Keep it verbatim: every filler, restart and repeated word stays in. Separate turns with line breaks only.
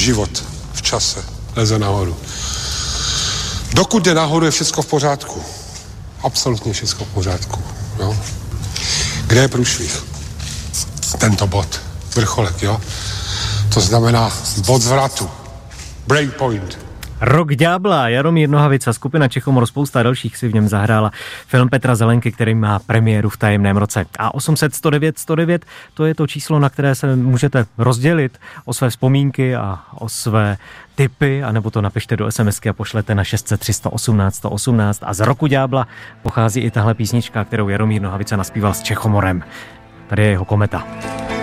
život v čase leze nahoru. Dokud jde nahoru, je všechno v pořádku. Absolutně všechno v pořádku. Jo? Kde je průšvih? Tento bod. Vrcholek, jo? To znamená bod zvratu. Breakpoint.
Rok ďábla, Jaromír Nohavica, skupina Čechomor, spousta dalších si v něm zahrála. Film Petra Zelenky, který má premiéru v tajemném roce. A osm set sto devět sto devět, to je to číslo, na které se můžete rozdělit o své vzpomínky a o své tipy, anebo to napište do SMSky a pošlete na šest set tři sto osmnáct sto osmnáct. A z Roku ďábla pochází i tahle písnička, kterou Jaromír Nohavica naspíval s Čechomorem. Tady je jeho kometa.